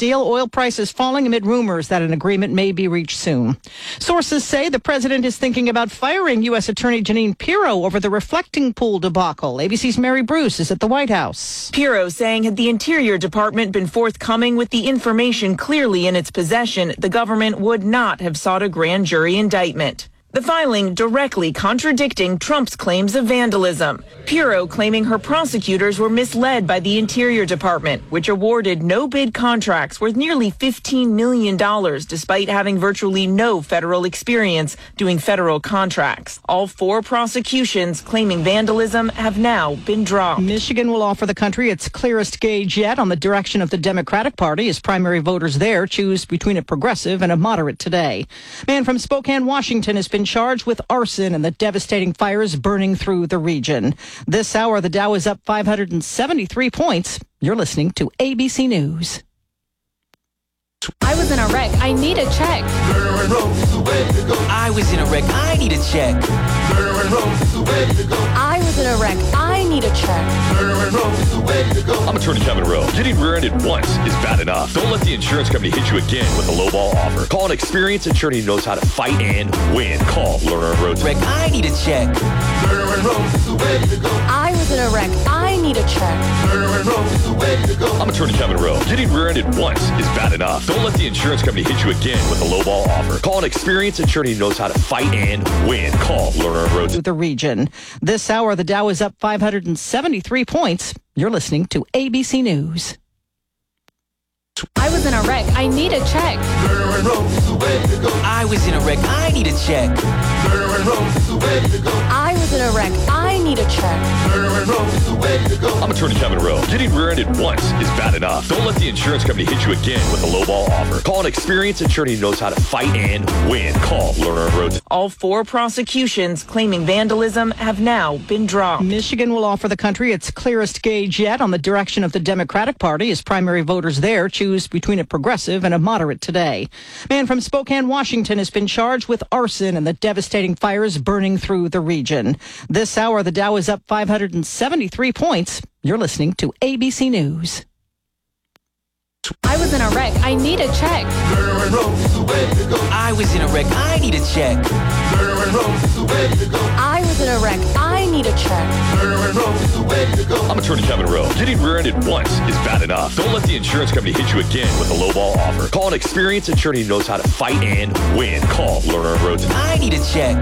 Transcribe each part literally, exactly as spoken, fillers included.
deal. Oil prices falling amid rumors that an agreement may be reached soon. Sources say the president is thinking about firing U S. Attorney Jeanine Pirro over the reflecting pool debacle. A B C's Mary Bruce is at the White House. Pirro saying had the Interior Department been forthcoming with the information clearly in its possession, the government would not have sought a grand jury indictment. The filing directly contradicting Trump's claims of vandalism. Pirro claiming her prosecutors were misled by the Interior Department, which awarded no-bid contracts worth nearly fifteen million dollars despite having virtually no federal experience doing federal contracts. All four prosecutions claiming vandalism have now been dropped. Michigan will offer the country its clearest gauge yet on the direction of the Democratic Party as primary voters there choose between a progressive and a moderate today. Man from Spokane, Washington has been charged with arson and the devastating fires burning through the region. This hour, the Dow is up five hundred seventy-three points. You're listening to A B C News. I was in a wreck. I need a check. I was in a wreck. I need a check. I was in a wreck. I need a check. I'm Attorney Kevin Rowe. Getting rear-ended once is bad enough. Don't let the insurance company hit you again with a lowball offer. Call an experienced attorney who knows how to fight and win. Call Lerner and Rhodes. Wreck. I need a check. I was in a wreck. I need a check. I'm Attorney Kevin Rowe. Getting rear-ended once is bad enough. Don't let the insurance company hit you again with a lowball offer. Call an experienced attorney who knows how to fight and win. Call Lerner and Rhodes. The region. This hour, the Dow is up five hundred seventy-three points. You're listening to A B C News. I was in a wreck. I need a check. I was in a wreck. I need a check. I was in a wreck. I need a check. I'm Attorney Kevin Rowe. Getting rear-ended once is bad enough. Don't let the insurance company hit you again with a lowball offer. Call an experienced attorney who knows how to fight and win. Call Lerner and Rhodes. All four prosecutions claiming vandalism have now been dropped. Michigan will offer the country its clearest gauge yet on the direction of the Democratic Party as primary voters there choose between a progressive and a moderate today. Man from Spokane, Washington has been charged with arson and the devastating fires burning through the region. This hour, the Dow is up five hundred seventy-three points. You're listening to A B C News. I was in a wreck. I need a check. I was in a wreck. I need a check. I was in a wreck. I need a check. I'm Attorney Kevin Rowe. Getting rear-ended once is bad enough. Don't let the insurance company hit you again with a lowball offer. Call an experienced attorney who knows how to fight and win. Call Lerner and Rhodes. I need a check.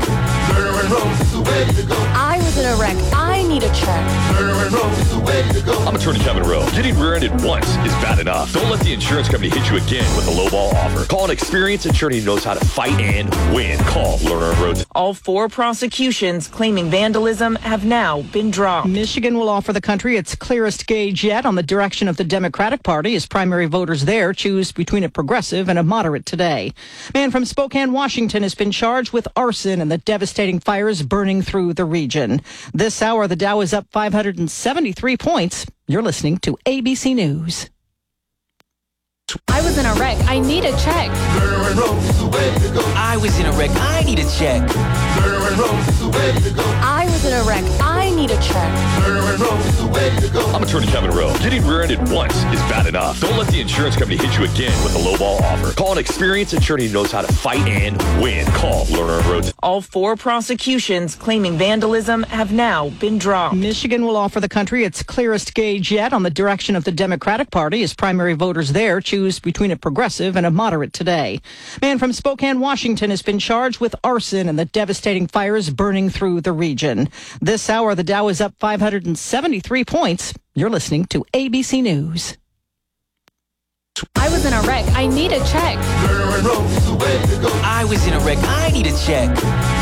I was in a wreck. I need a check. I'm Attorney Kevin Rowe. Getting rear-ended once is bad enough. Don't let the insurance company hit you again with a lowball offer. Call an experienced attorney who knows how to fight and win. Call Lerner and Rhodes. All four prosecutions claiming vandalism have now been dropped. Michigan will offer the country its clearest gauge yet on the direction of the Democratic Party as primary voters there choose between a progressive and a moderate today. Man from Spokane, Washington has been charged with arson and the devastating fires burning through the region. This hour, the Dow is up five hundred seventy-three points. You're listening to A B C News. I was in a wreck. I need a check. I was in a wreck. I need a check. I was in a wreck. I need a check. I'm Attorney Kevin Rowe. Getting rear-ended once is bad enough. Don't let the insurance company hit you again with a lowball offer. Call an experienced attorney who knows how to fight and win. Call Lerner and Rhodes. All four prosecutions claiming vandalism have now been dropped. Michigan will offer the country its clearest gauge yet on the direction of the Democratic Party as primary voters there choose between a progressive and a moderate today. Man from Spokane, Washington has been charged with arson and the devastating fires burning through the region. This hour, the Dow is up five hundred seventy-three points. You're listening to A B C News. I was in a wreck. I need a check. I was in a wreck. I need a check.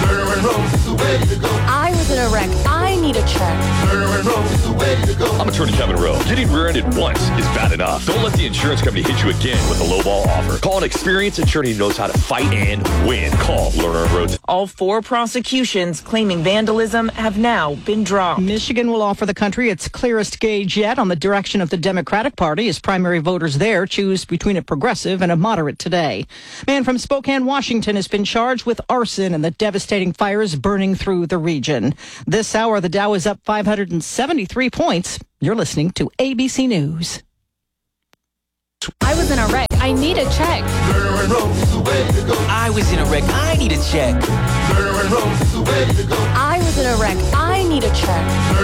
I was in a wreck. I need a check. I'm Attorney Kevin Rowe. Getting rear-ended once is bad enough. Don't let the insurance company hit you again with a lowball offer. Call an experienced attorney who knows how to fight and win. Call Lerner and Rhodes. All four prosecutions claiming vandalism have now been dropped. Michigan will offer the country its clearest gauge yet on the direction of the Democratic Party as primary voters there choose between a progressive and a moderate today. Man from Spokane, Washington has been charged with arson and the devastating fires burning through the region. This hour, the Dow is up five hundred seventy-three points. You're listening to A B C News. I was in a wreck. I need a check. I was in a wreck. I need a check. I was in a wreck. I need a check.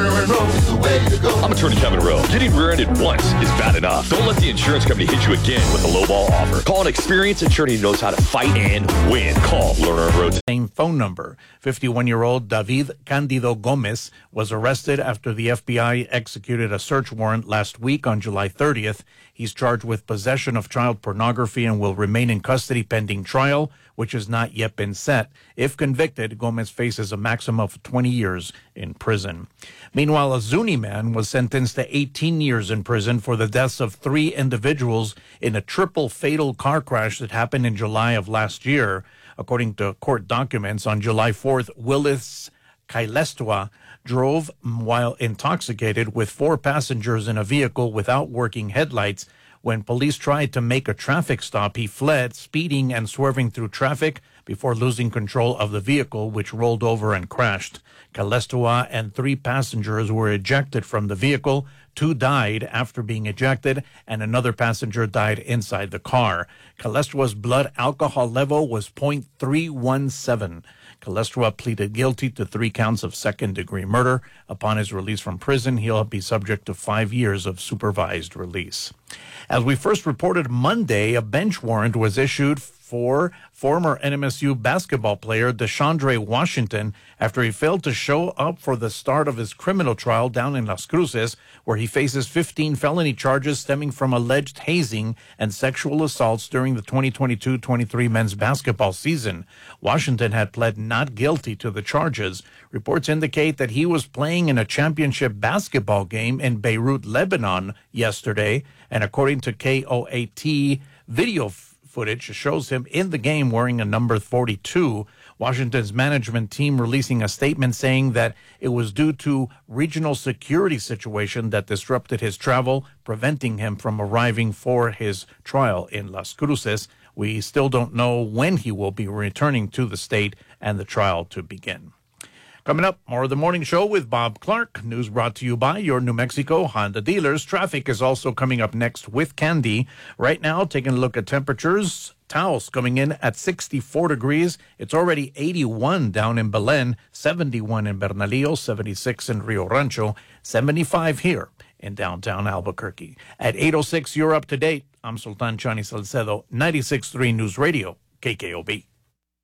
I'm Attorney Kevin Rowe. Getting rear-ended once is bad enough. Don't let the insurance company hit you again with a lowball offer. Call an experienced attorney who knows how to fight and win. Call Lerner and Rowe. Same phone number. fifty-one-year-old David Candido Gomez was arrested after the F B I executed a search warrant last week on July thirtieth. He's charged with possession of child pornography and will remain in custody pending trial, which has not yet been set. If convicted, Gomez faces a maximum of twenty years in prison. Meanwhile, a Zuni man was sentenced to eighteen years in prison for the deaths of three individuals in a triple fatal car crash that happened in July of last year. According to court documents, on July fourth, Willis Kailestua drove while intoxicated with four passengers in a vehicle without working headlights. When police tried to make a traffic stop, he fled, speeding and swerving through traffic before losing control of the vehicle, which rolled over and crashed. Kailestua and three passengers were ejected from the vehicle. Two died after being ejected, and another passenger died inside the car. Kailestua's blood alcohol level was zero point three one seven. Kailestua pleaded guilty to three counts of second-degree murder. Upon his release from prison, he'll be subject to five years of supervised release. As we first reported Monday, a bench warrant was issued for former N M S U basketball player Deshaundre Washington after he failed to show up for the start of his criminal trial down in Las Cruces, where he faces fifteen felony charges stemming from alleged hazing and sexual assaults during the twenty twenty-two twenty-three men's basketball season. Washington had pled not guilty to the charges. Reports indicate that he was playing in a championship basketball game in Beirut, Lebanon yesterday, and according to K O A T video footage shows him in the game wearing a number forty-two. Washington's management team releasing a statement saying that it was due to regional security situation that disrupted his travel, preventing him from arriving for his trial in Las Cruces. We still don't know when he will be returning to the state and the trial to begin. Coming up, more of the morning show with Bob Clark. News brought to you by your New Mexico Honda dealers. Traffic is also coming up next with Candy. Right now, taking a look at temperatures. Taos coming in at sixty-four degrees. It's already eighty-one down in Belen, seventy-one in Bernalillo, seventy-six in Rio Rancho, seventy-five here in downtown Albuquerque. At eight oh six, you're up to date. I'm Sultan Chani Salcedo, ninety-six point three News Radio, K K O B.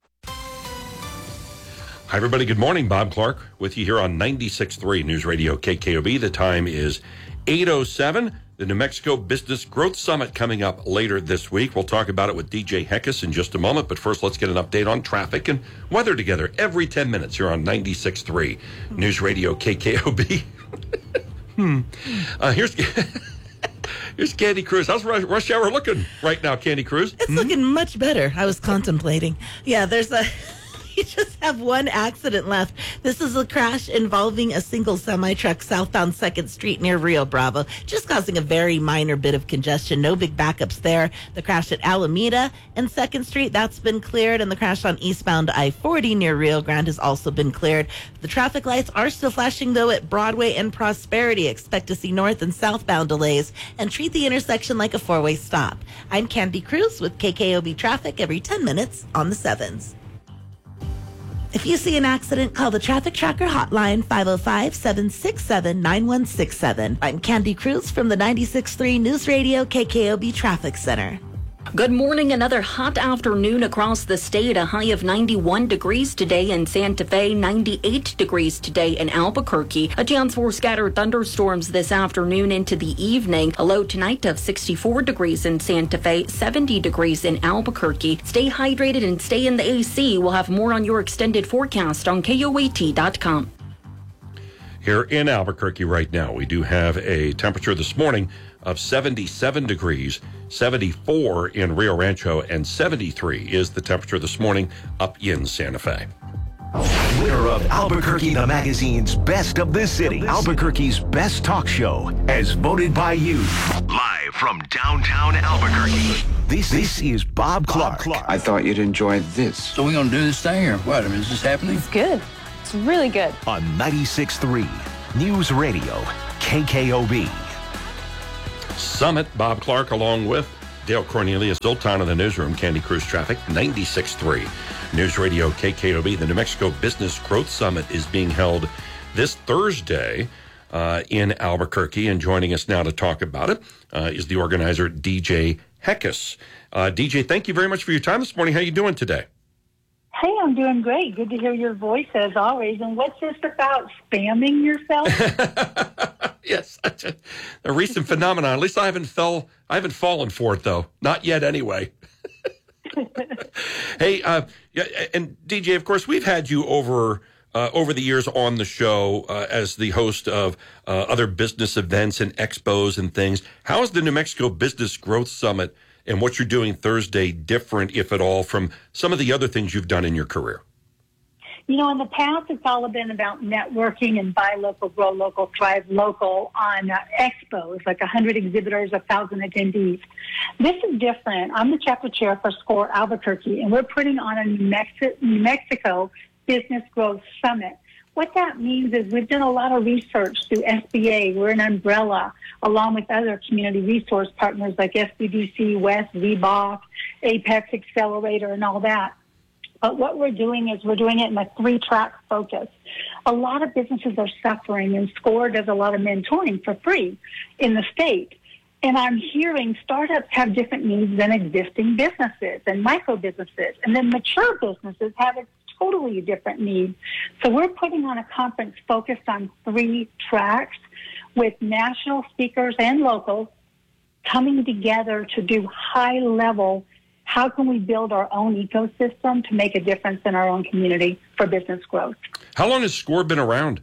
Hi, everybody. Good morning. Bob Clark with you here on ninety-six point three News Radio K K O B. The time is eight oh seven. The New Mexico Business Growth Summit coming up later this week. We'll talk about it with D J Heckes in just a moment. But first, let's get an update on traffic and weather together every ten minutes here on ninety-six point three News Radio K K O B. hmm. Uh, here's... Here's Candy Cruz. How's rush, rush hour looking right now, Candy Cruz? It's mm-hmm. looking much better. I was contemplating. Yeah, there's a... We just have one accident left. This is a crash involving a single semi-truck southbound second Street near Rio Bravo, just causing a very minor bit of congestion. No big backups there. The crash at Alameda and second Street, that's been cleared, and the crash on eastbound I forty near Rio Grande has also been cleared. The traffic lights are still flashing, though, at Broadway and Prosperity. Expect to see north and southbound delays, and treat the intersection like a four-way stop. I'm Candy Cruz with K K O B Traffic every ten minutes on the sevens. If you see an accident, call the Traffic Tracker hotline, five oh five, seven six seven, nine one six seven. I'm Candy Cruz from the ninety-six point three News Radio K K O B Traffic Center. Good morning. Another hot afternoon across the state. A high of ninety-one degrees today in Santa Fe, ninety-eight degrees today in Albuquerque. A chance for scattered thunderstorms this afternoon into the evening. A low tonight of sixty-four degrees in Santa Fe, seventy degrees in Albuquerque. Stay hydrated and stay in the A C. We'll have more on your extended forecast on K O A T dot com. Here in Albuquerque right now, we do have a temperature this morning of seventy-seven degrees, seventy-four in Rio Rancho, and seventy-three is the temperature this morning up in Santa Fe. Winner of Albuquerque the Magazine's Best of the City, Albuquerque's best talk show, as voted by you. Live from downtown Albuquerque, this, this is Bob Clark. Bob Clark. I thought you'd enjoy this. So we're going to do this thing or what? I mean, is this happening? It's good. It's really good. On ninety-six point three News Radio, K K O B. Summit, Bob Clark along with Dale Cornelius, Zoltan in the newsroom, Candy Cruise Traffic, ninety-six point three. News Radio K K O B. The New Mexico Business Growth Summit is being held this Thursday uh, in Albuquerque, and joining us now to talk about it uh, is the organizer, D J Heckes. Uh, D J, thank you very much for your time this morning. How are you doing today? Hey, I'm doing great. Good to hear your voice as always. And what's this about spamming yourself? Yes, a recent phenomenon. At least I haven't fell. I haven't fallen for it though. Not yet, anyway. Hey, uh, yeah, and D J, of course, we've had you over uh, over the years on the show uh, as the host of uh, other business events and expos and things. How is the New Mexico Business Growth Summit and what you're doing Thursday different, if at all, from some of the other things you've done in your career? You know, in the past, it's all been about networking and buy local, grow local, thrive local on uh, expos, like one hundred exhibitors, one thousand attendees. This is different. I'm the chapter chair for SCORE Albuquerque, and we're putting on a New, Mexi- New Mexico Business Growth Summit. What that means is we've done a lot of research through S B A. We're an umbrella, along with other community resource partners like S B D C, West, V B O C, Apex Accelerator, and all that. But what we're doing is we're doing it in a three-track focus. A lot of businesses are suffering, and SCORE does a lot of mentoring for free in the state. And I'm hearing startups have different needs than existing businesses and micro businesses. And then mature businesses have a totally different need. So we're putting on a conference focused on three tracks with national speakers and locals coming together to do high-level, how can we build our own ecosystem to make a difference in our own community for business growth. How long has SCORE been around?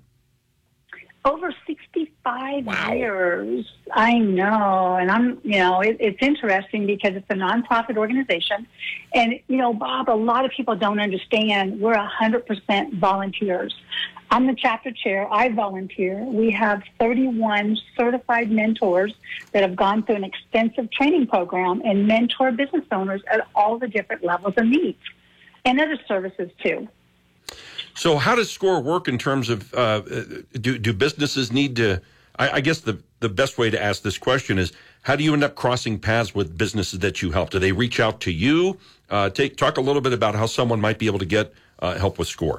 Over sixty-five Wow. years. I know. And I'm, you know, it, it's interesting because it's a nonprofit organization. And, you know, Bob, a lot of people don't understand we're one hundred percent volunteers. I'm the chapter chair. I volunteer. We have thirty-one certified mentors that have gone through an extensive training program and mentor business owners at all the different levels of needs and other services too. So how does SCORE work in terms of, uh, do, do businesses need to, I, I guess the, the best way to ask this question is, how do you end up crossing paths with businesses that you help? Do they reach out to you? Uh, take, talk a little bit about how someone might be able to get uh, help with SCORE.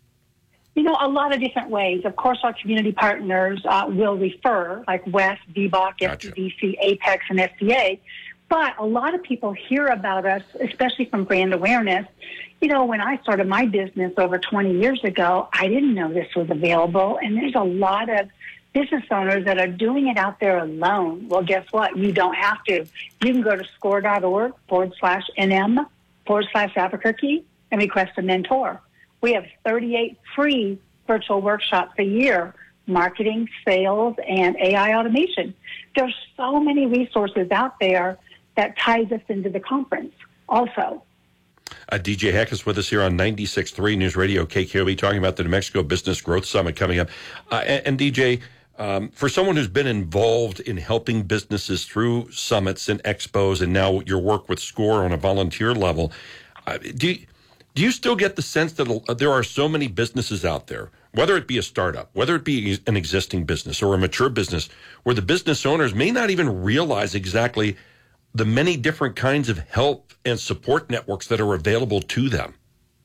You know, a lot of different ways. Of course, our community partners uh, will refer, like West, V B O C, Gotcha. S B D C, Apex, and S B A. But a lot of people hear about us, especially from brand awareness. You know, when I started my business over twenty years ago, I didn't know this was available. And there's a lot of business owners that are doing it out there alone. Well, guess what? You don't have to. You can go to score.org forward slash NM forward slash Albuquerque and request a mentor. We have thirty-eight free virtual workshops a year, marketing, sales, and A I automation. There's so many resources out there that ties us into the conference also. Uh, D J Heck is with us here on ninety-six point three News Radio K K O B, talking about the New Mexico Business Growth Summit coming up. Uh, and, and D J, um, for someone who's been involved in helping businesses through summits and expos, and now your work with SCORE on a volunteer level, uh, do you, do you still get the sense that there are so many businesses out there, whether it be a startup, whether it be an existing business or a mature business, where the business owners may not even realize exactly the many different kinds of help and support networks that are available to them?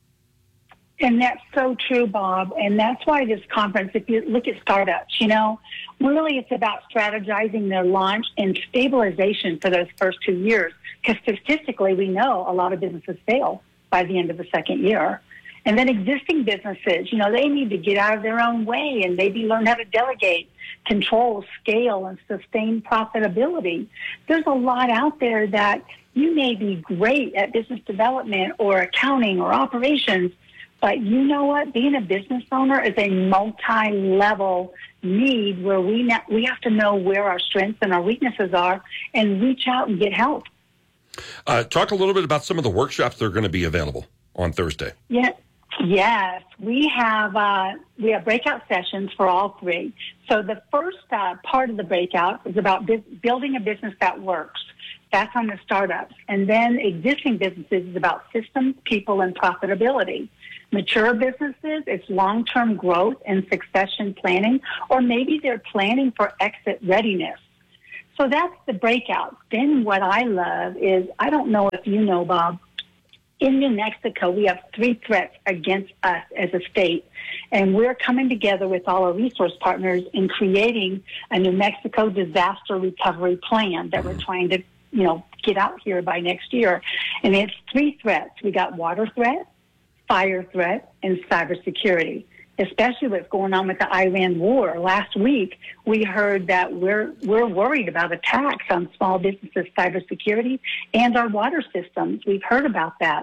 And that's so true, Bob. And that's why this conference, if you look at startups, you know, really it's about strategizing their launch and stabilization for those first two years. Because statistically, we know a lot of businesses fail by the end of the second year. And then existing businesses, you know, they need to get out of their own way and maybe learn how to delegate, control, scale, and sustain profitability. There's a lot out there that you may be great at business development or accounting or operations, but you know what? Being a business owner is a multi-level need where we na- we have to know where our strengths and our weaknesses are and reach out and get help. Uh, talk a little bit about some of the workshops that are going to be available on Thursday. Yeah. Yes, we have uh, we have breakout sessions for all three. So the first uh, part of the breakout is about bu- building a business that works. That's on the startups. And then existing businesses is about systems, people, and profitability. Mature businesses, it's long-term growth and succession planning, or maybe they're planning for exit readiness. So that's the breakout. Then what I love is, I don't know if you know, Bob, in New Mexico, we have three threats against us as a state, and we're coming together with all our resource partners in creating a New Mexico disaster recovery plan that we're trying to, you know, get out here by next year. And it's three threats. We got water threat, fire threat, and cybersecurity, especially what's going on with the Iran war. Last week, we heard that we're we're worried about attacks on small businesses' cybersecurity and our water systems. We've heard about that.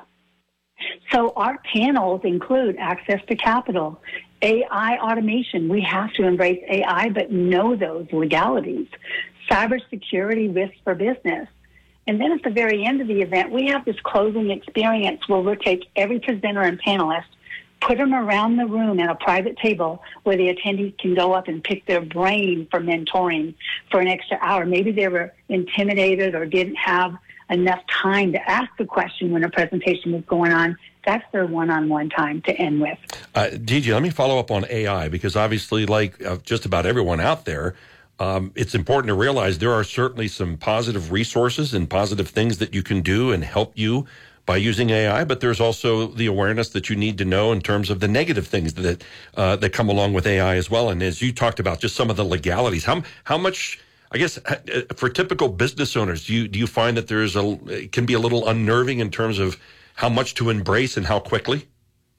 So our panels include access to capital, A I automation. We have to embrace A I, but know those legalities, cybersecurity risks for business. And then at the very end of the event, we have this closing experience where we'll take every presenter and panelist, put them around the room at a private table where the attendees can go up and pick their brain for mentoring for an extra hour. Maybe they were intimidated or didn't have enough time to ask a question when a presentation was going on. That's their one-on-one time to end with. Uh, D J, let me follow up on A I, because obviously, like uh, just about everyone out there, Um, it's important to realize there are certainly some positive resources and positive things that you can do and help you by using A I, but there's also the awareness that you need to know in terms of the negative things that uh, that come along with A I as well. And as you talked about, just some of the legalities, how how much, I guess, for typical business owners, do you do you find that there's a it can be a little unnerving in terms of how much to embrace and how quickly?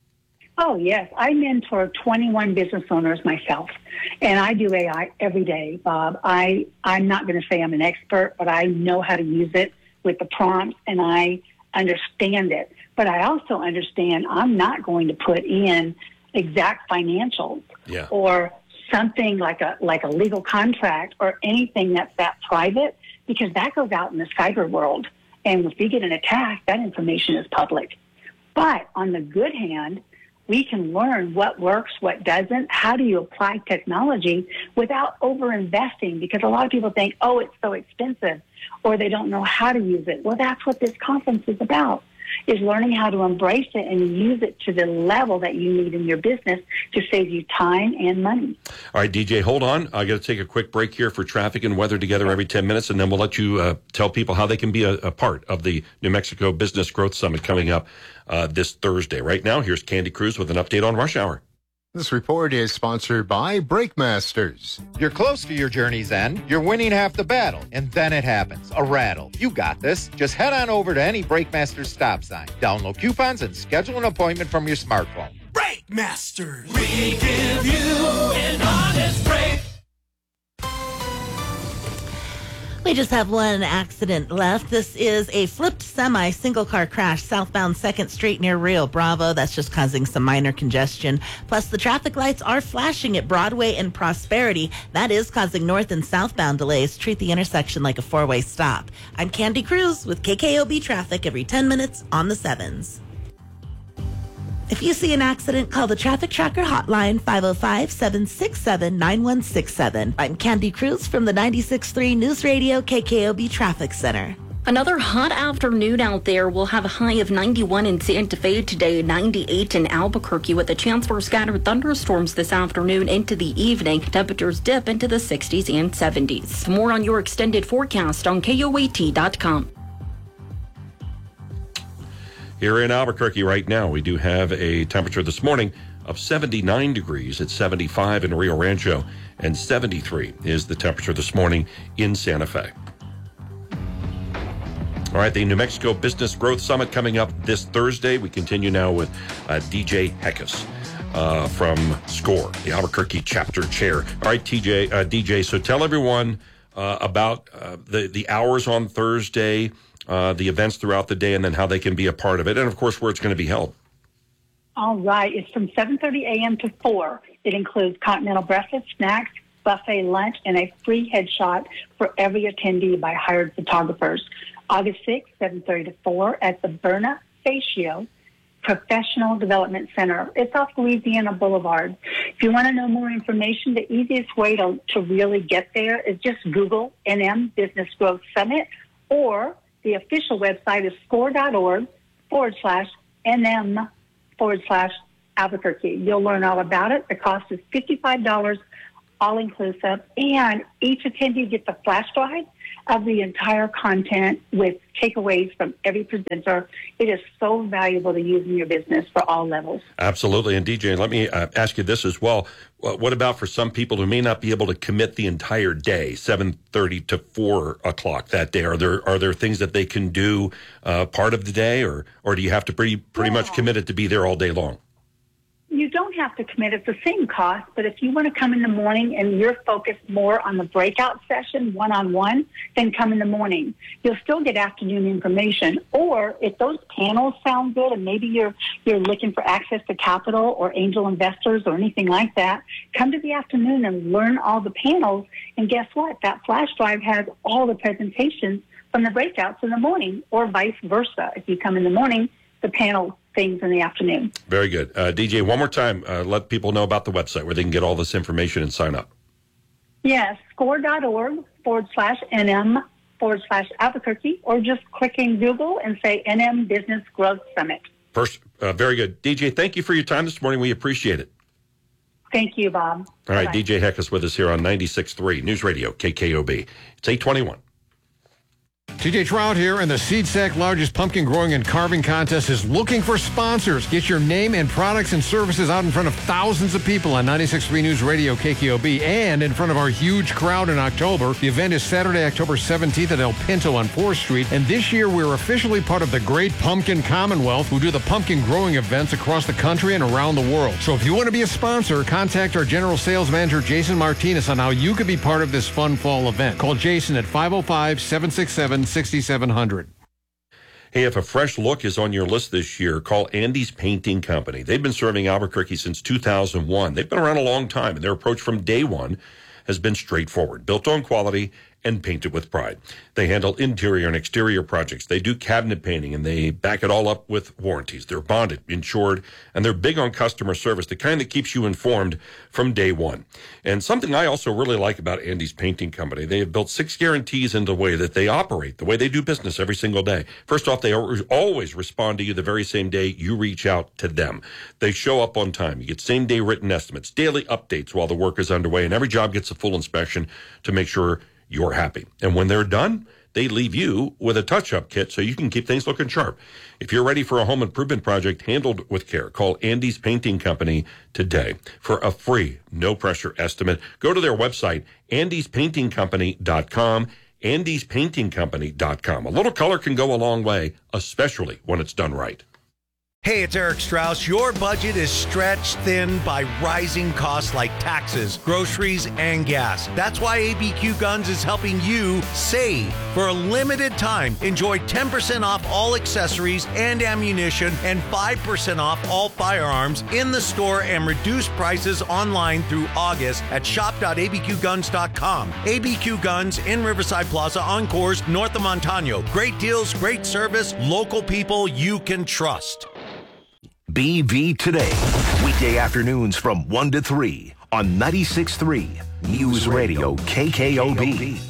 Oh, yes. I mentor twenty-one business owners myself, and I do A I every day, Bob. I, I'm not going to say I'm an expert, but I know how to use it with the prompts, and I understand it. But I also understand I'm not going to put in exact financials yeah. or something like a like a legal contract or anything that's that private, because that goes out in the cyber world. And if we get an attack, that information is public. But on the good hand, we can learn what works, what doesn't. How do you apply technology without over-investing? Because a lot of people think, oh, it's so expensive, or they don't know how to use it. Well, that's what this conference is about, is learning how to embrace it and use it to the level that you need in your business to save you time and money. All right, D J, hold on. I got to take a quick break here for traffic and weather together every ten minutes, and then we'll let you uh, tell people how they can be a, a part of the New Mexico Business Growth Summit coming up uh, this Thursday. Right now, here's Candy Cruz with an update on rush hour. This report is sponsored by Brakemasters. You're close to your journey's end. You're winning half the battle. And then it happens. A rattle. You got this. Just head on over to any Brakemasters stop sign. Download coupons and schedule an appointment from your smartphone. Brakemasters. We give you an honest break. We just have one accident left. This is a flipped semi single car crash southbound second Street near Rio Bravo. That's just causing some minor congestion. Plus, the traffic lights are flashing at Broadway and Prosperity. That is causing north and southbound delays. Treat the intersection like a four-way stop. I'm Candy Cruz with K K O B Traffic every ten minutes on the sevens. If you see an accident, call the Traffic Tracker hotline, five oh five, seven six seven, nine one six seven. I'm Candy Cruz from the ninety-six point three News Radio K K O B Traffic Center. Another hot afternoon out there. We'll have a high of ninety-one in Santa Fe today, ninety-eight in Albuquerque, with a chance for scattered thunderstorms this afternoon into the evening. Temperatures dip into the sixties and seventies. More on your extended forecast on K O A T dot com. Here in Albuquerque right now, we do have a temperature this morning of seventy-nine degrees. It's seventy-five in Rio Rancho, and seventy-three is the temperature this morning in Santa Fe. All right, the New Mexico Business Growth Summit coming up this Thursday. We continue now with uh, D J Heckes uh, from SCORE, the Albuquerque chapter chair. All right, T J, uh, D J, so tell everyone uh, about uh, the, the hours on Thursday, Uh, the events throughout the day, and then how they can be a part of it, and of course where it's going to be held. All right. It's from seven thirty a.m. to four. It includes continental breakfast, snacks, buffet lunch, and a free headshot for every attendee by hired photographers. August sixth, seven thirty to four at the Berna Facio Professional Development Center. It's off Louisiana Boulevard. If you want to know more information, the easiest way to, to really get there is just Google N M Business Growth Summit, or the official website is score.org forward slash NM forward slash Albuquerque. You'll learn all about it. The cost is fifty-five dollars all inclusive, and each attendee gets a flash drive of the entire content with takeaways from every presenter. It is so valuable to use in your business for all levels. Absolutely. And D J, let me uh, ask you this as well. What about for some people who may not be able to commit the entire day, seven thirty to four o'clock that day? Are there are there things that they can do uh, part of the day, or or do you have to pretty pretty yeah. much commit it to be there all day long? You don't have to commit. It's the same cost, but if you want to come in the morning and you're focused more on the breakout session, one-on-one, then come in the morning. You'll still get afternoon information. Or if those panels sound good and maybe you're you're looking for access to capital or angel investors or anything like that, come to the afternoon and learn all the panels. And guess what? That flash drive has all the presentations from the breakouts in the morning, or vice versa. If you come in the morning, the panel things in the afternoon. Very good. Uh, D J, one more time, uh, let people know about the website where they can get all this information and sign up. Yes, score.org forward slash NM forward slash Albuquerque, or just click in Google and say N M Business Growth Summit. First, uh, very good. D J, thank you for your time this morning. We appreciate it. Thank you, Bob. All right, Bye-bye. D J Heck is with us here on ninety-six point three News Radio, K K O B. It's eight twenty-one. T J Trout here, and the Seed Sack largest pumpkin growing and carving contest is looking for sponsors. Get your name and products and services out in front of thousands of people on ninety-six point three News Radio K K O B and in front of our huge crowd in October. The event is Saturday, October seventeenth at El Pinto on fourth Street, and this year we're officially part of the Great Pumpkin Commonwealth, who do the pumpkin growing events across the country and around the world. So if you want to be a sponsor, contact our General Sales Manager, Jason Martinez, on how you could be part of this fun fall event. Call Jason at five oh five, seven six seven, six seven zero zero. Hey, if a fresh look is on your list this year, call Andy's Painting Company. They've been serving Albuquerque since two thousand one. They've been around a long time, and their approach from day one has been straightforward, built on quality and painted with pride. They handle interior and exterior projects. They do cabinet painting, and they back it all up with warranties. They're bonded, insured, and they're big on customer service, the kind that keeps you informed from day one. And something I also really like about Andy's Painting Company, they have built six guarantees into the way that they operate, the way they do business every single day. First off, they always respond to you the very same day you reach out to them. They show up on time. You get same-day written estimates, daily updates while the work is underway, and every job gets a full inspection to make sure you're happy. And when they're done, they leave you with a touch-up kit so you can keep things looking sharp. If you're ready for a home improvement project handled with care, call Andy's Painting Company today for a free, no-pressure estimate. Go to their website, andys painting company dot com, andys painting company dot com. A little color can go a long way, especially when it's done right. Hey, it's Eric Strauss. Your budget is stretched thin by rising costs like taxes, groceries, and gas. That's why A B Q Guns is helping you save. For a limited time, enjoy ten percent off all accessories and ammunition and five percent off all firearms in the store and reduced prices online through August at shop dot a b q guns dot com. A B Q Guns in Riverside Plaza on Coors, north of Montano. Great deals, great service, local people you can trust. B V Today, weekday afternoons from one to three on ninety-six point three News Radio K K O B.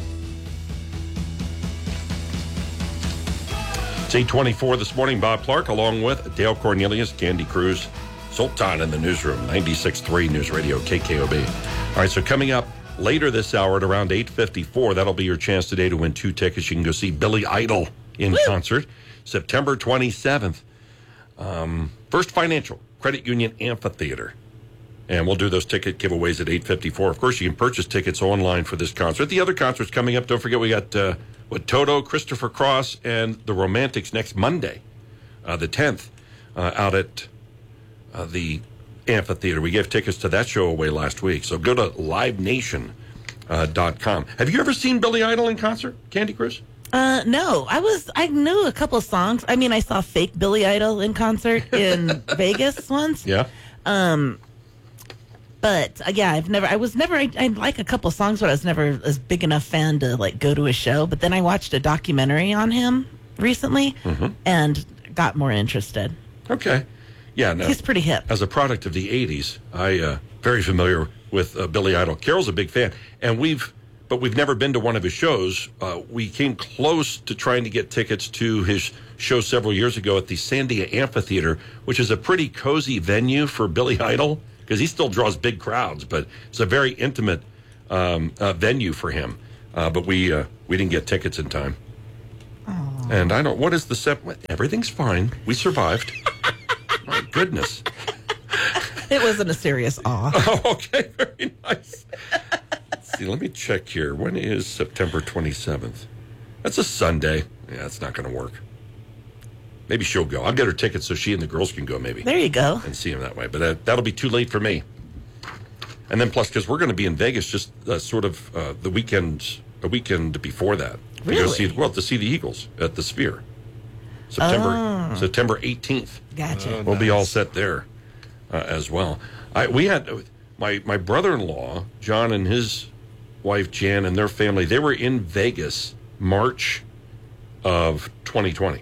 It's eight twenty-four this morning. Bob Clark along with Dale Cornelius, Candy Cruz, Sultan in the newsroom, ninety-six point three News Radio K K O B. All right, so coming up later this hour at around eight fifty-four, that'll be your chance today to win two tickets. You can go see Billy Idol in Woo! concert September twenty-seventh. Um, First Financial Credit Union Amphitheater. And we'll do those ticket giveaways at eight fifty-four. Of course, you can purchase tickets online for this concert. The other concerts coming up, don't forget we got uh, what Toto, Christopher Cross, and the Romantics next Monday, uh, the tenth, uh, out at uh, the Amphitheater. We gave tickets to that show away last week. So go to live nation dot com. Uh, Have you ever seen Billy Idol in concert, Candy Cruz? Uh, no, I was, I knew a couple of songs. I mean, I saw fake Billy Idol in concert in Vegas once. Yeah. Um, but uh, yeah, I've never, I was never, I, I like a couple of songs, but I was never a big enough fan to like go to a show. But then I watched a documentary on him recently mm-hmm. and got more interested. Okay. Yeah. No, he's pretty hip. As a product of the eighties, I, uh, very familiar with uh, Billy Idol. Carol's a big fan, and we've, but we've never been to one of his shows. Uh, we came close to trying to get tickets to his show several years ago at the Sandia Amphitheater, which is a pretty cozy venue for Billy Idol. because he still draws big crowds, but it's a very intimate um, uh, venue for him. Uh, but we uh, we didn't get tickets in time. Aww. And I don't, what is the sep? Everything's fine. We survived. My goodness. It wasn't a serious awe. Oh, okay. Very nice. Let's see, let me check here. When is September twenty-seventh? That's a Sunday. Yeah, that's not going to work. Maybe she'll go. I'll get her tickets so she and the girls can go, maybe. There you go. And see him that way. But uh, that'll be too late for me. And then plus, because we're going to be in Vegas just uh, sort of uh, the weekend, a weekend before that. Really? To go see, well, to see the Eagles at the Sphere. September Oh. September eighteenth. Gotcha. We'll be all set there uh, as well. I, we had, my, my brother-in-law, John, and his wife, Jan, and their family, they were in Vegas March of twenty twenty.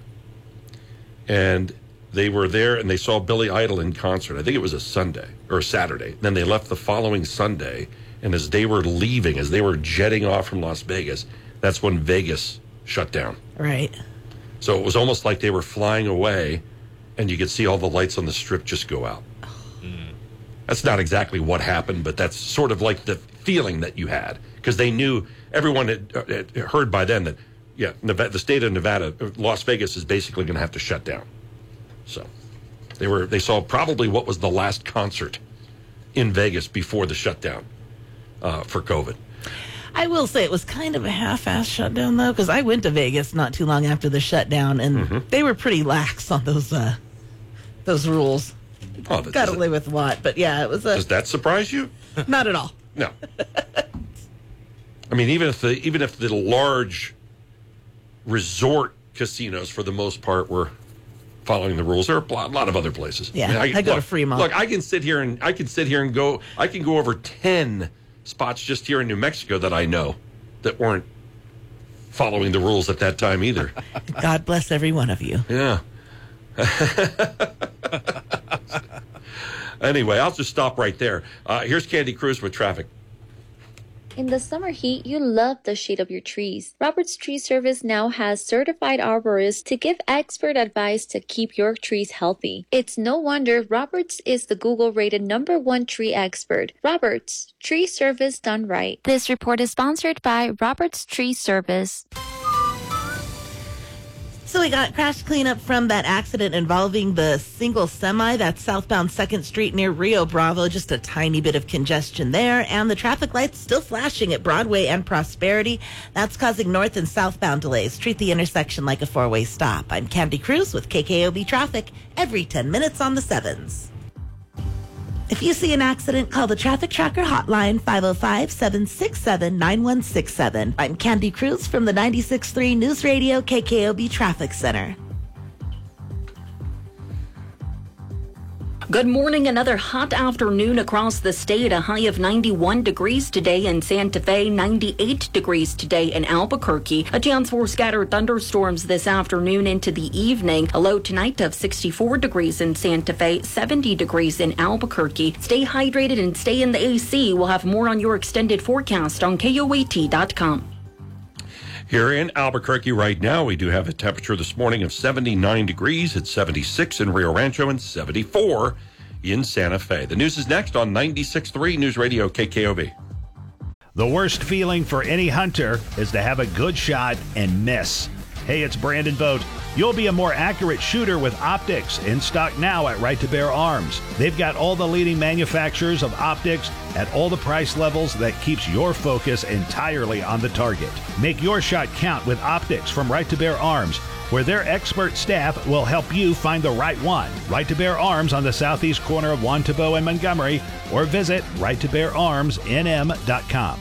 And they were there and they saw Billy Idol in concert. I think it was a Sunday or a Saturday. Then they left the following Sunday. And as they were leaving, as they were jetting off from Las Vegas, that's when Vegas shut down. Right. So it was almost like they were flying away and you could see all the lights on the strip just go out. Mm. That's not exactly what happened, but that's sort of like the feeling that you had. Because they knew, everyone had, uh, had heard by then that, yeah, Nevada, the state of Nevada, Las Vegas is basically going to have to shut down. So they were they saw probably what was the last concert in Vegas before the shutdown uh, for COVID. I will say it was kind of a half-assed shutdown, though, because I went to Vegas not too long after the shutdown, and mm-hmm. they were pretty lax on those uh, those rules. Oh, got away with what? But yeah, it was a... Does that surprise you? Not at all. No. I mean, even if the even if the large resort casinos, for the most part, were following the rules, there are a lot of other places. Yeah, I, mean, I, I go look, to Fremont. Look, I can sit here and I can sit here and go. I can go over ten spots just here in New Mexico that I know that weren't following the rules at that time either. God bless every one of you. Yeah. Anyway, I'll just stop right there. Uh, here's Candy Cruz with traffic. In the summer heat, you love the shade of your trees. Roberts Tree Service now has certified arborists to give expert advice to keep your trees healthy. It's no wonder Roberts is the Google-rated number one tree expert. Roberts, tree service done right. This report is sponsored by Roberts Tree Service. So we got crash cleanup from that accident involving the single semi that's southbound second Street near Rio Bravo. Just a tiny bit of congestion there. And the traffic lights still flashing at Broadway and Prosperity. That's causing north and southbound delays. Treat the intersection like a four-way stop. I'm Candy Cruz with K K O B Traffic every ten minutes on the sevens. If you see an accident, call the Traffic Tracker hotline, five oh five, seven six seven, nine one six seven. I'm Candy Cruz from the ninety-six point three News Radio K K O B Traffic Center. Good morning. Another hot afternoon across the state. A high of ninety-one degrees today in Santa Fe, ninety-eight degrees today in Albuquerque. A chance for scattered thunderstorms this afternoon into the evening. A low tonight of sixty-four degrees in Santa Fe, seventy degrees in Albuquerque. Stay hydrated and stay in the A C. We'll have more on your extended forecast on K O A T dot com. Here in Albuquerque right now, we do have a temperature this morning of seventy-nine degrees. It's seventy-six in Rio Rancho and seventy-four in Santa Fe. The news is next on ninety-six point three News Radio K K O B. The worst feeling for any hunter is to have a good shot and miss. Hey, it's Brandon Vogt. You'll be a more accurate shooter with optics, in stock now at Right to Bear Arms. They've got all the leading manufacturers of optics at all the price levels that keeps your focus entirely on the target. Make your shot count with optics from Right to Bear Arms, where their expert staff will help you find the right one. Right to Bear Arms on the southeast corner of Juan Tabo and Montgomery, or visit right to bear arms n m dot com.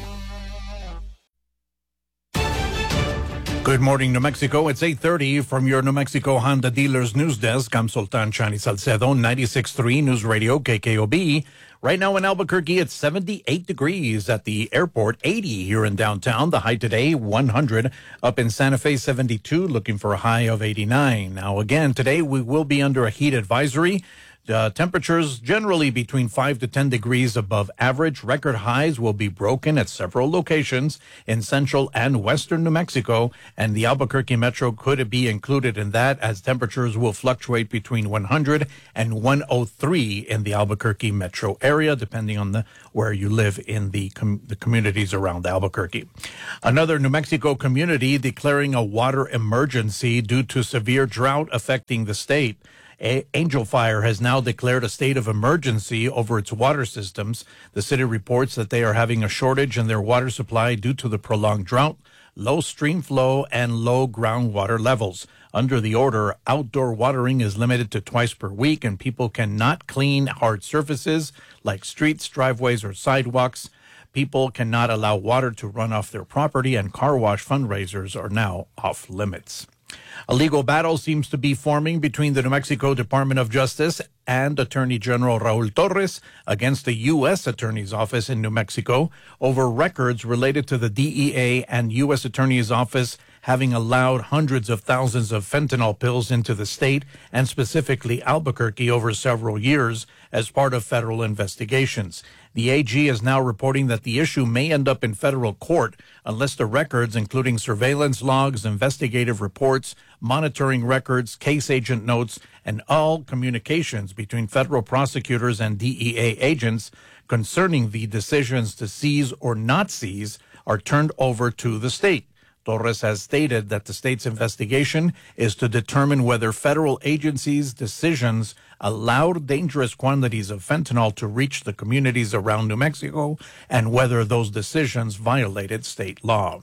Good morning, New Mexico. It's eight thirty from your New Mexico Honda Dealers News Desk. I'm Sultan Chani Salcedo, ninety-six point three News Radio K K O B. Right now in Albuquerque, it's seventy-eight degrees at the airport, eighty here in downtown. The high today, one hundred. Up in Santa Fe, seventy-two, looking for a high of eighty-nine. Now again, today we will be under a heat advisory Uh, temperatures generally between five to ten degrees above average. Record highs will be broken at several locations in central and western New Mexico, and the Albuquerque Metro could be included in that, as temperatures will fluctuate between one hundred and one oh three in the Albuquerque Metro area, depending on the where you live in the, com- the communities around Albuquerque. Another New Mexico community declaring a water emergency due to severe drought affecting the state. A- Angel Fire has now declared a state of emergency over its water systems. The city reports that they are having a shortage in their water supply due to the prolonged drought, low stream flow, and low groundwater levels. Under the order, outdoor watering is limited to twice per week, and people cannot clean hard surfaces like streets, driveways, or sidewalks. People cannot allow water to run off their property, and car wash fundraisers are now off limits. A legal battle seems to be forming between the New Mexico Department of Justice and Attorney General Raul Torres against the U S Attorney's Office in New Mexico over records related to the D E A and U S Attorney's Office having allowed hundreds of thousands of fentanyl pills into the state, and specifically Albuquerque, over several years as part of federal investigations. The A G is now reporting that the issue may end up in federal court unless the records, including surveillance logs, investigative reports, monitoring records, case agent notes, and all communications between federal prosecutors and D E A agents concerning the decisions to seize or not seize, are turned over to the state. Torres has stated that the state's investigation is to determine whether federal agencies' decisions allowed dangerous quantities of fentanyl to reach the communities around New Mexico and whether those decisions violated state law.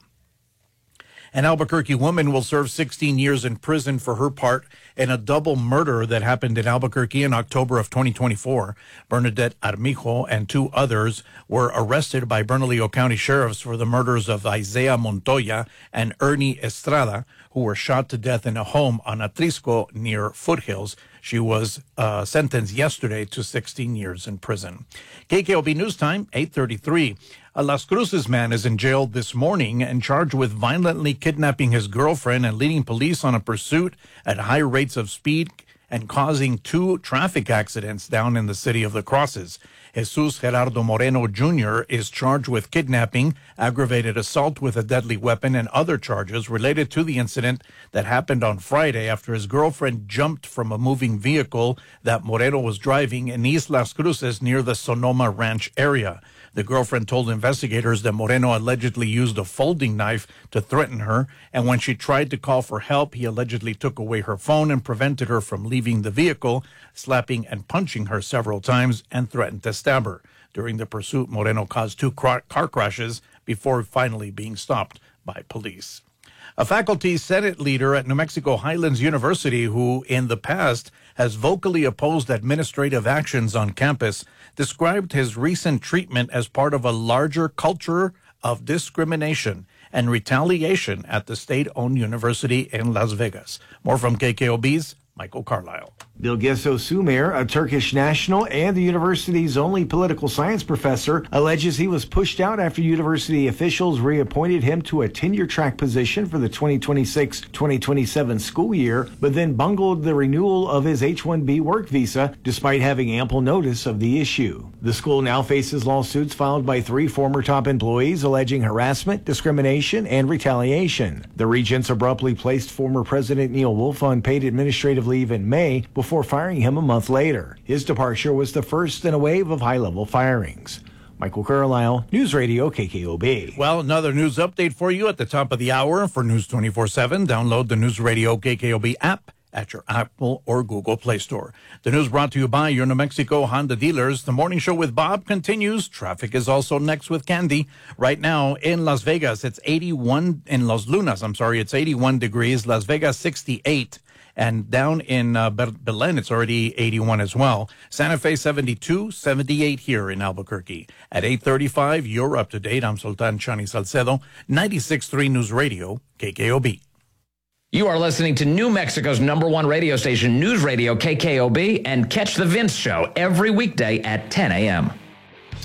An Albuquerque woman will serve sixteen years in prison for her part in a double murder that happened in Albuquerque in October of twenty twenty-four. Bernadette Armijo and two others were arrested by Bernalillo County sheriffs for the murders of Isaiah Montoya and Ernie Estrada, who were shot to death in a home on Atrisco near Foothills. She was uh, sentenced yesterday to sixteen years in prison. K K O B News Time, eight thirty-three. A Las Cruces man is in jail this morning and charged with violently kidnapping his girlfriend and leading police on a pursuit at high rates of speed and causing two traffic accidents down in the city of the Crosses. Jesus Gerardo Moreno Junior is charged with kidnapping, aggravated assault with a deadly weapon, and other charges related to the incident that happened on Friday after his girlfriend jumped from a moving vehicle that Moreno was driving in East Las Cruces near the Sonoma Ranch area. The girlfriend told investigators that Moreno allegedly used a folding knife to threaten her, and when she tried to call for help, he allegedly took away her phone and prevented her from leaving the vehicle, slapping and punching her several times and threatened to stab her. During the pursuit, Moreno caused two car crashes before finally being stopped by police. A faculty senate leader at New Mexico Highlands University, who in the past has vocally opposed administrative actions on campus, described his recent treatment as part of a larger culture of discrimination and retaliation at the state-owned university in Las Vegas. More from K K O B's Michael Carlisle. Bilgeso Sumer, a Turkish national and the university's only political science professor, alleges he was pushed out after university officials reappointed him to a tenure-track position for the twenty twenty-six twenty twenty-seven school year, but then bungled the renewal of his H one B work visa despite having ample notice of the issue. The school now faces lawsuits filed by three former top employees alleging harassment, discrimination, and retaliation. The regents abruptly placed former President Neil Wolf on paid administrative leave in May before before firing him a month later. His departure was the first in a wave of high-level firings. Michael Carlisle, News Radio K K O B. Well, another news update for you at the top of the hour. For News twenty-four seven, download the News Radio K K O B app at your Apple or Google Play Store. The news brought to you by your New Mexico Honda dealers. The Morning Show with Bob continues. Traffic is also next with Candy. Right now in Las Vegas, it's eighty-one, in Los Lunas, I'm sorry, it's eighty-one degrees. Las Vegas, sixty-eight. And down in uh, Belen, it's already eighty-one as well. Santa Fe, seventy-two, seventy-eight here in Albuquerque. At eight thirty-five, you're up to date. I'm Sultan Chani Salcedo, ninety-six point three News Radio, K K O B. You are listening to New Mexico's number one radio station, News Radio K K O B, and catch The Vince Show every weekday at ten a.m.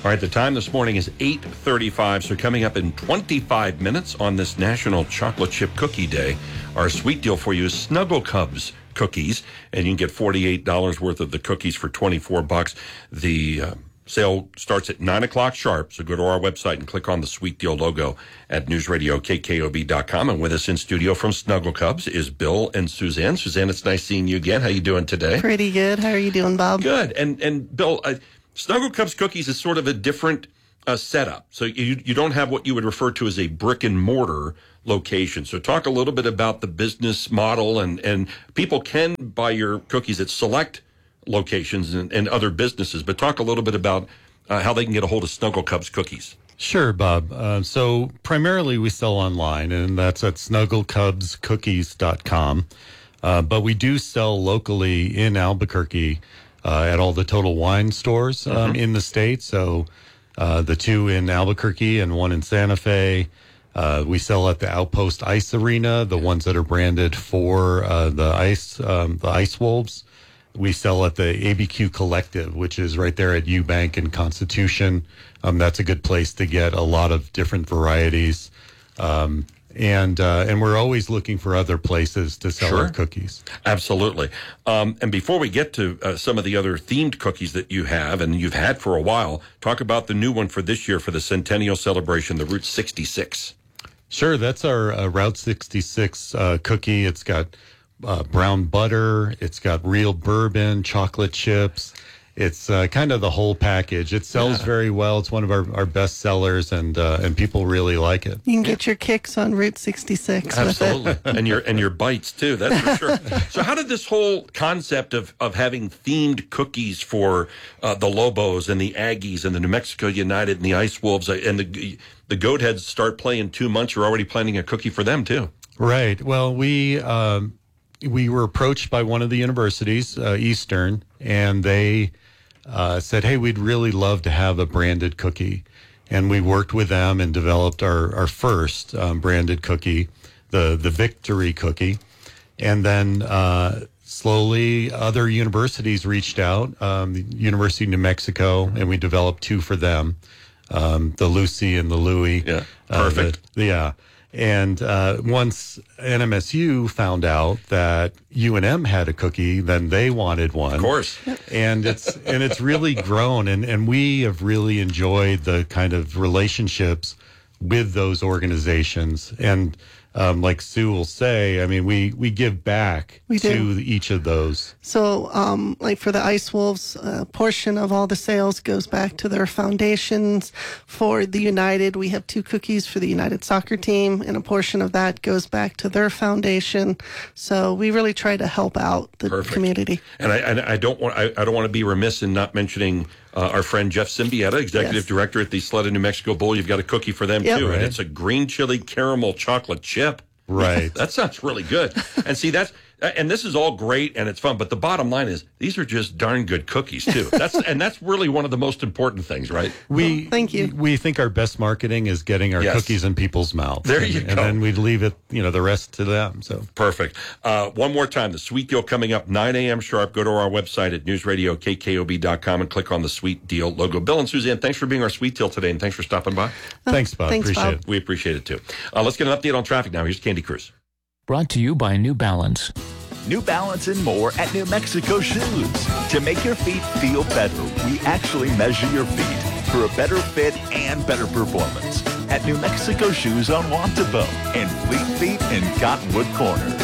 All right, the time this morning is eight thirty-five, so coming up in twenty-five minutes on this National Chocolate Chip Cookie Day, our sweet deal for you is Snuggle Cubs cookies, and you can get forty-eight dollars worth of the cookies for twenty-four bucks. The uh, sale starts at nine o'clock sharp, so go to our website and click on the Sweet Deal logo at news radio K K O B dot com. And with us in studio from Snuggle Cubs is Bill and Suzanne. Suzanne, it's nice seeing you again. How you doing today? Pretty good. How are you doing, Bob? Good. And, and Bill, uh, Snuggle Cubs cookies is sort of a different uh, setup. So you you don't have what you would refer to as a brick and mortar location. So talk a little bit about the business model, and, and people can buy your cookies at select locations and, and other businesses, but talk a little bit about uh, how they can get a hold of Snuggle Cubs cookies. Sure, Bob. Uh, so primarily we sell online, and that's at snuggle cubs cookies dot com. Uh, but we do sell locally in Albuquerque uh, at all the Total Wine stores um, mm-hmm. in the state. So uh, the two in Albuquerque and one in Santa Fe. Uh, we sell at the Outpost Ice Arena, the ones that are branded for uh, the ice, um, the Ice Wolves. We sell at the A B Q Collective, which is right there at Eubank and Constitution. Um, that's a good place to get a lot of different varieties. Um, and uh, and we're always looking for other places to sell Sure. our cookies. Absolutely. Um, and before we get to uh, some of the other themed cookies that you have and you've had for a while, talk about the new one for this year for the Centennial Celebration, the Route sixty-six. Sure, that's our uh, Route sixty-six uh, cookie. It's got uh, brown butter. It's got real bourbon, chocolate chips. It's uh, kind of the whole package. It sells Yeah. very well. It's one of our, our best sellers, and uh, and people really like it. You can get your kicks on Route sixty-six Absolutely. with it. and your and your bites too, that's for sure. So how did this whole concept of, of having themed cookies for uh, the Lobos and the Aggies and the New Mexico United and the Ice Wolves uh, and the the Goat Heads start playing two months? You're already planning a cookie for them too. Right. Well, we um, we were approached by one of the universities, uh, Eastern, and they uh, said, "Hey, we'd really love to have a branded cookie." And we worked with them and developed our our first um, branded cookie, the the Victory Cookie, and then uh, slowly other universities reached out, um, the University of New Mexico, and we developed two for them. Um, the Lucy and the Louie. Yeah, perfect. Uh, the, yeah. And uh, once N M S U found out that U N M had a cookie, then they wanted one. Of course. And it's and it's really grown, and, and we have really enjoyed the kind of relationships with those organizations. And um, like Sue will say, I mean, we, we give back We to do. each of those. So, um, like for the Ice Wolves, a portion of all the sales goes back to their foundations. For the United, we have two cookies for the United soccer team, and a portion of that goes back to their foundation. So we really try to help out the Perfect. community. And I, and I don't want I, I don't want to be remiss in not mentioning uh, our friend Jeff Symbieta, executive Yes. director at the Sled of New Mexico Bowl. You've got a cookie for them Yep. too, Right. and it's a green chili caramel chocolate chip. Right. That sounds really good. And see, that's and this is all great and it's fun, but the bottom line is these are just darn good cookies too. That's and that's really one of the most important things, right? We thank you. We think our best marketing is getting our Yes. cookies in people's mouths. There you and, go. And then we leave it, you know, the rest to them. So Perfect. Uh, one more time, the Sweet Deal coming up nine a.m. sharp. Go to our website at news radio K K O B dot com and click on the Sweet Deal logo. Bill and Suzanne, thanks for being our Sweet Deal today, and thanks for stopping by. Thanks, Bob. Thanks, Appreciate Bob. it. We appreciate it too. Uh, let's get an update on traffic now. Here's Candy Cruz. Brought to you by New Balance. New Balance and more at New Mexico Shoes. To make your feet feel better, we actually measure your feet for a better fit and better performance. At New Mexico Shoes on Wantabo and Fleet Feet in Cottonwood Corners.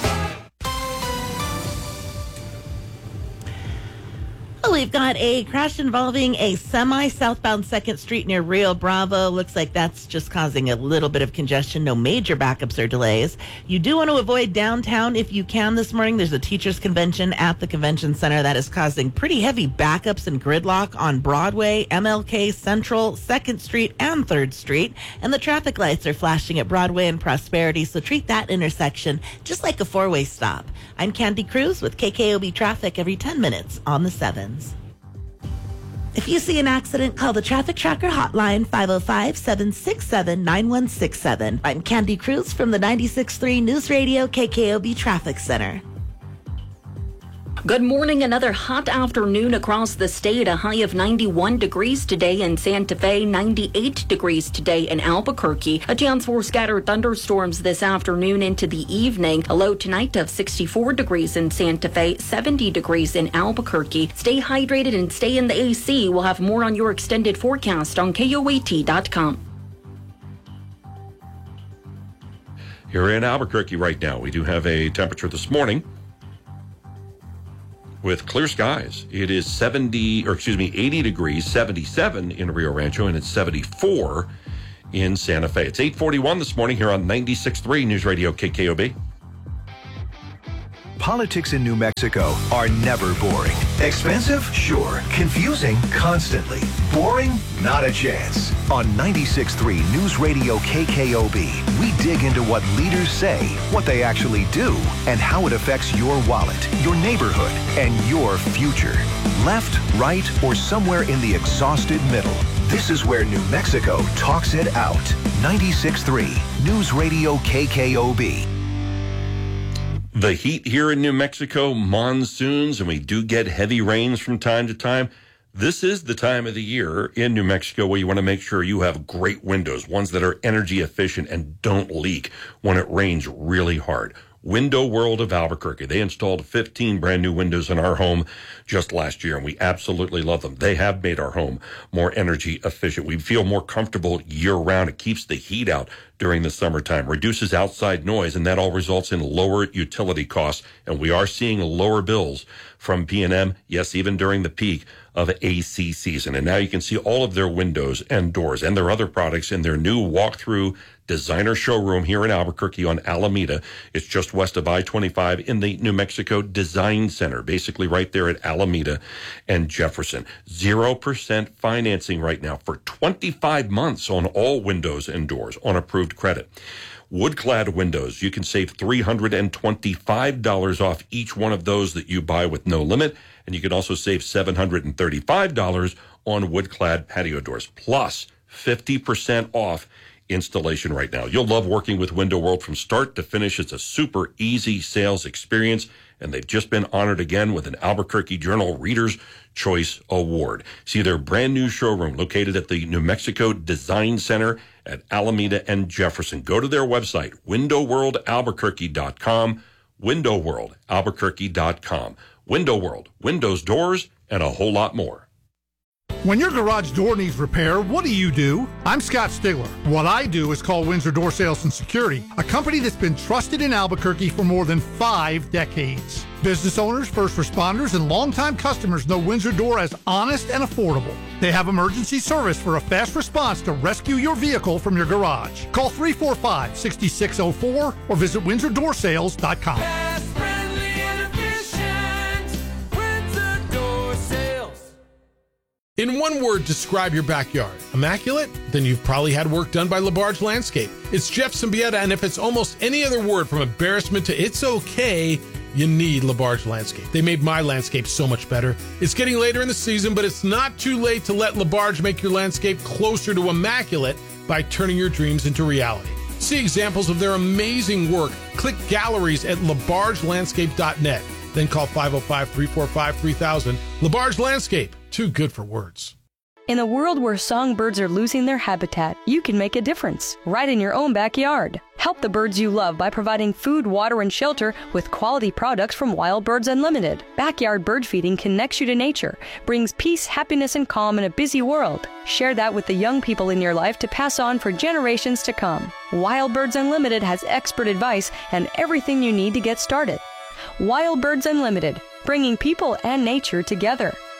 Well, we've got a crash involving a semi southbound second Street near Rio Bravo. Looks like that's just causing a little bit of congestion. No major backups or delays. You do want to avoid downtown if you can this morning. There's a teachers convention at the convention center that is causing pretty heavy backups and gridlock on Broadway, M L K, Central, second Street, and third Street. And the traffic lights are flashing at Broadway and Prosperity, so treat that intersection just like a four-way stop. I'm Candy Cruz with K K O B Traffic every ten minutes on the sevens. If you see an accident, call the Traffic Tracker hotline, five oh five, seven six seven, nine one six seven. I'm Candy Cruz from the ninety-six point three News Radio K K O B Traffic Center. Good morning. Another hot afternoon across the state. A high of ninety-one degrees today in Santa Fe, ninety-eight degrees today in Albuquerque. A chance for scattered thunderstorms this afternoon into the evening. A low tonight of sixty-four degrees in Santa Fe, seventy degrees in Albuquerque. Stay hydrated and stay in the A C. We'll have more on your extended forecast on K O A T dot com. Here in Albuquerque right now, we do have a temperature this morning with clear skies. It is seventy, or excuse me, eighty degrees, seventy-seven in Rio Rancho, and it's seventy-four in Santa Fe. It's eight forty-one this morning here on ninety-six point three News Radio K K O B. Politics in New Mexico are never boring. Expensive? Sure. Confusing? Constantly. Boring? Not a chance. On ninety-six point three News Radio K K O B, we dig into what leaders say, what they actually do, and how it affects your wallet, your neighborhood, and your future. Left, right, or somewhere in the exhausted middle. This is where New Mexico talks it out. ninety-six point three News Radio K K O B. The heat here in New Mexico, monsoons, and we do get heavy rains from time to time. This is the time of the year in New Mexico where you want to make sure you have great windows, ones that are energy efficient and don't leak when it rains really hard. Window World of Albuquerque. They installed fifteen brand new windows in our home just last year, and we absolutely love them. They have made our home more energy efficient. We feel more comfortable year round. It keeps the heat out during the summertime, reduces outside noise, and that all results in lower utility costs. And we are seeing lower bills from P and M, yes, even during the peak of A C season. And now you can see all of their windows and doors and their other products in their new walkthrough designer showroom here in Albuquerque on Alameda. It's just west of I twenty-five in the New Mexico Design Center, basically right there at Alameda and Jefferson. Zero percent financing right now for twenty-five months on all windows and doors on approved credit. Woodclad windows, you can save three hundred twenty-five dollars off each one of those that you buy with no limit. And you can also save seven hundred thirty-five dollars on Woodclad patio doors, plus fifty percent off installation right now. You'll love working with Window World from start to finish. It's a super easy sales experience, and they've just been honored again with an Albuquerque Journal Reader's Choice Award. See their brand new showroom located at the New Mexico Design Center at Alameda and Jefferson. Go to their website, window world albuquerque dot com, window world albuquerque dot com. Window World, windows, doors, and a whole lot more. When your garage door needs repair, what do you do? I'm Scott Stigler. What I do is call Windsor Door Sales and Security, a company that's been trusted in Albuquerque for more than five decades. Business owners, first responders, and longtime customers know Windsor Door as honest and affordable. They have emergency service for a fast response to rescue your vehicle from your garage. Call three four five, six six zero four or visit windsor door sales dot com. In one word, describe your backyard. Immaculate? Then you've probably had work done by LaBarge Landscape. It's Jeff Symbieta, and if it's almost any other word from embarrassment to it's okay, you need LaBarge Landscape. They made my landscape so much better. It's getting later in the season, but it's not too late to let LaBarge make your landscape closer to immaculate by turning your dreams into reality. See examples of their amazing work. Click galleries at labarge landscape dot net. Then call five oh five, three four five, three thousand. LaBarge Landscape. Too good for words. In a world where songbirds are losing their habitat, you can make a difference right in your own backyard. Help the birds you love by providing food, water, and shelter with quality products from Wild Birds Unlimited. Backyard bird feeding connects you to nature, brings peace, happiness, and calm in a busy world. Share that with the young people in your life to pass on for generations to come. Wild Birds Unlimited has expert advice and everything you need to get started. Wild Birds Unlimited, bringing people and nature together.